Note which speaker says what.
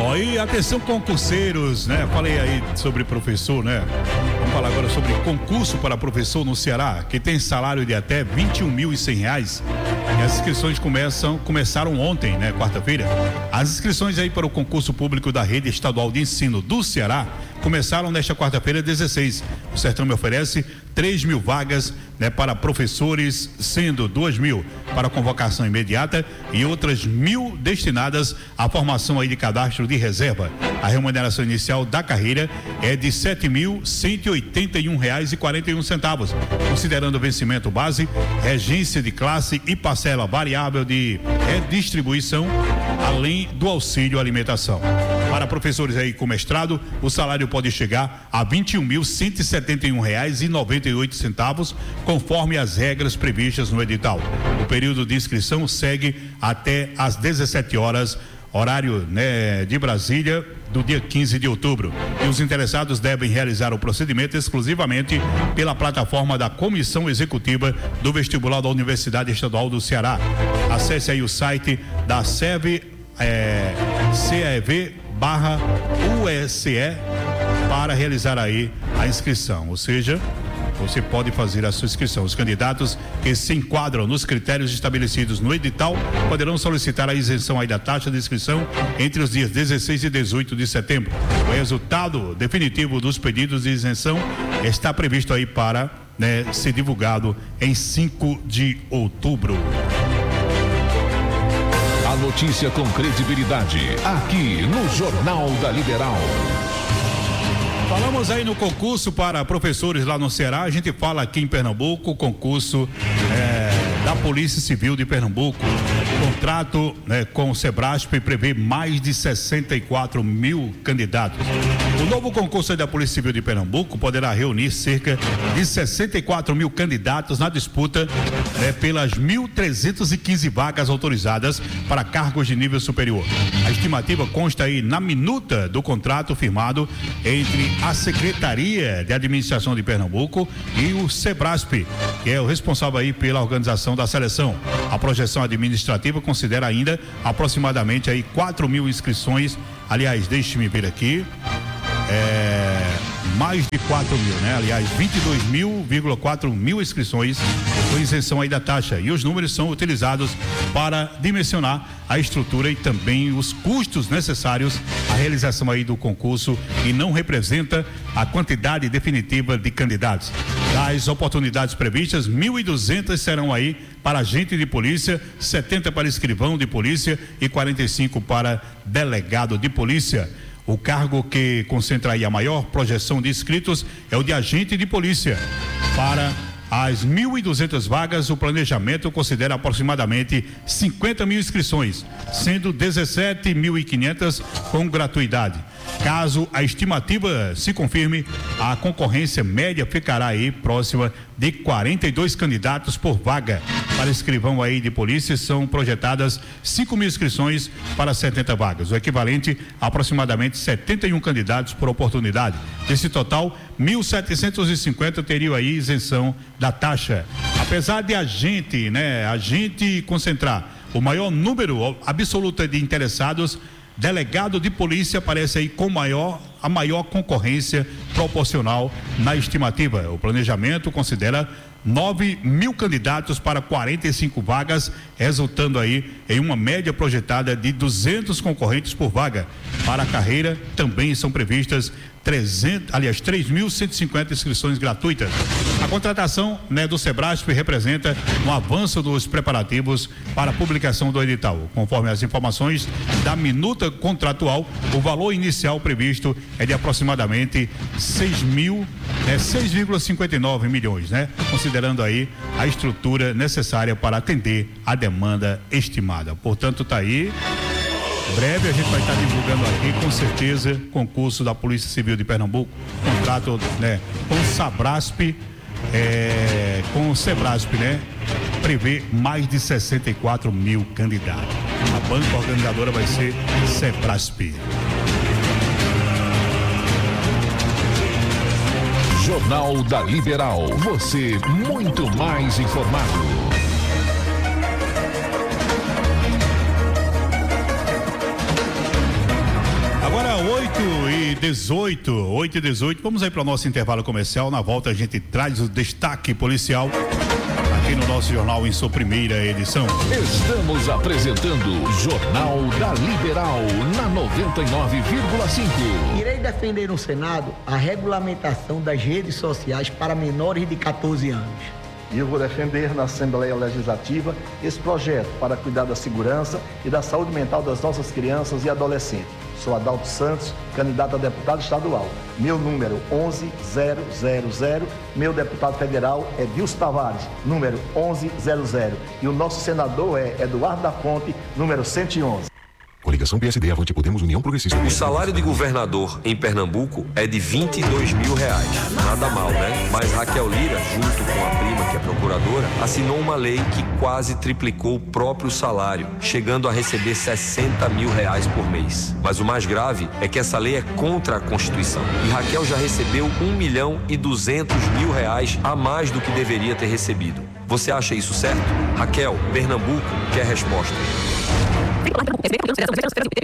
Speaker 1: Ó, e atenção concurseiros, né? Falei aí sobre professor, né? Vamos falar agora sobre concurso para professor no Ceará, que tem salário de até R$21.100. E as inscrições começaram ontem, né? Quarta-feira. As inscrições aí para o concurso público da Rede Estadual de Ensino do Ceará começaram nesta quarta-feira, 16. O certame oferece 3.000 vagas, né, para professores, sendo 2.000 para convocação imediata e outras 1.000 destinadas à formação aí de cadastro de reserva. A remuneração inicial da carreira é de R$7.181,41, considerando o vencimento base, regência de classe e parcela variável de redistribuição, além do auxílio alimentação. Para professores aí com mestrado, o salário pode chegar a R$21.171,98, conforme as regras previstas no edital. O período de inscrição segue até às 17 horas, horário, né, de Brasília, do dia 15 de outubro. E os interessados devem realizar o procedimento exclusivamente pela plataforma da Comissão Executiva do Vestibular da Universidade Estadual do Ceará. Acesse aí o site da CEV, CEV/USE para realizar aí a inscrição, ou seja, você pode fazer a sua inscrição. Os candidatos que se enquadram nos critérios estabelecidos no edital poderão solicitar a isenção aí da taxa de inscrição entre os dias 16 e 18 de setembro. O resultado definitivo dos pedidos de isenção está previsto aí para, né, ser divulgado em 5 de outubro.
Speaker 2: A notícia com credibilidade, aqui no Jornal da Liberal.
Speaker 1: Falamos aí no concurso para professores lá no Ceará, a gente fala aqui em Pernambuco, concurso da Polícia Civil de Pernambuco. O contrato, né, com o Sebrasp prevê mais de 64.000 candidatos. O novo concurso da Polícia Civil de Pernambuco poderá reunir cerca de 64.000 candidatos na disputa, pelas 1.315 vagas autorizadas para cargos de nível superior. A estimativa consta aí na minuta do contrato firmado entre a Secretaria de Administração de Pernambuco e o Sebrasp, que é o responsável aí pela organização da seleção. A projeção administrativa considera ainda aproximadamente aí 4.000 inscrições. Aliás, deixe-me ver aqui. Mais de 4.000, né? Aliás, 22.4 mil inscrições com isenção aí da taxa. E os números são utilizados para dimensionar a estrutura e também os custos necessários à realização aí do concurso e não representa a quantidade definitiva de candidatos. Das oportunidades previstas, 1.200 serão aí para agente de polícia, 70 para escrivão de polícia e 45 para delegado de polícia. O cargo que concentra aí a maior projeção de inscritos é o de agente de polícia. Para as 1.200 vagas, o planejamento considera aproximadamente 50.000 inscrições, sendo 17.500 com gratuidade. Caso a estimativa se confirme, a concorrência média ficará aí próxima de 42 candidatos por vaga. Para escrivão aí de polícia, são projetadas 5.000 inscrições para 70 vagas, o equivalente a aproximadamente 71 candidatos por oportunidade. Desse total, 1.750 teriam aí isenção da taxa. Apesar de a gente concentrar o maior número absoluto de interessados, delegado de polícia aparece aí com a maior concorrência proporcional na estimativa. O planejamento considera 9.000 candidatos para 45 vagas, resultando aí em uma média projetada de 200 concorrentes por vaga. Para a carreira também são previstas 3.150 inscrições gratuitas. A contratação, né, do Sebrasp representa um avanço dos preparativos para a publicação do edital. Conforme as informações da minuta contratual, o valor inicial previsto é de aproximadamente 6,59 milhões, né? Considerando aí a estrutura necessária para atender a demanda estimada. Portanto, tá aí. Breve a gente vai estar divulgando aqui, com certeza, concurso da Polícia Civil de Pernambuco, contrato, né, com o Sebrasp, com o Sebrasp, né, prevê mais de 64.000 candidatos. A banca organizadora vai ser Sebrasp.
Speaker 2: Jornal da Liberal, você muito mais informado.
Speaker 1: 8h18. Vamos aí para o nosso intervalo comercial. Na volta a gente traz o destaque policial aqui no nosso jornal em sua primeira edição.
Speaker 2: Estamos apresentando Jornal da Liberal na 99,5.
Speaker 3: Irei defender no Senado a regulamentação das redes sociais para menores de 14 anos.
Speaker 4: E eu vou defender na Assembleia Legislativa esse projeto para cuidar da segurança e da saúde mental das nossas crianças e adolescentes. Sou Adalto Santos, candidato a deputado estadual. Meu número 11000. Meu deputado federal é Dilson Tavares, número 1100. E o nosso senador é Eduardo da Fonte, número 111.
Speaker 5: Coligação PSD, Avante, Podemos, União Progressista.
Speaker 6: O salário de governador em Pernambuco é de R$22 mil. Nada mal, né? Mas Raquel Lira, junto com a prima, que é procuradora, assinou uma lei que quase triplicou o próprio salário, chegando a receber R$60 mil por mês. Mas o mais grave é que essa lei é contra a Constituição. E Raquel já recebeu R$1.200.000 a mais do que deveria ter recebido. Você acha isso certo? Raquel, Pernambuco quer resposta.